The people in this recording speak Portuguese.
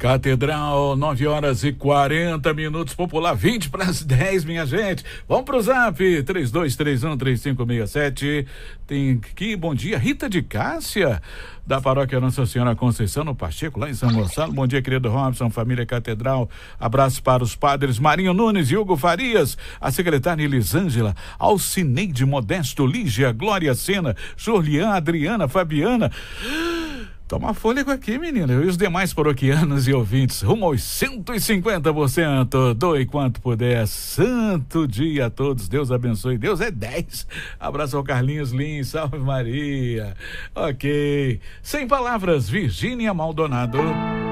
Catedral, 9h40, popular 20 para as 10, minha gente. Vamos pro zap, 32313567. Tem aqui, bom dia, Rita de Cássia, da paróquia Nossa Senhora Conceição, no Pacheco, lá em São Gonçalo. Bom dia, querido Robson, família Catedral. Abraço para os padres Marinho Nunes e Hugo Farias, a secretária Elisângela, Alcineide Modesto, Lígia, Glória Sena, Jorlian, Adriana, Fabiana. Toma fôlego aqui, menina. E os demais paroquianos e ouvintes, rumo aos 150%. Doe quanto puder. Santo dia a todos. Deus abençoe. Deus é 10. Abraço ao Carlinhos Lins. Salve Maria. Ok. Sem palavras, Virgínia Maldonado.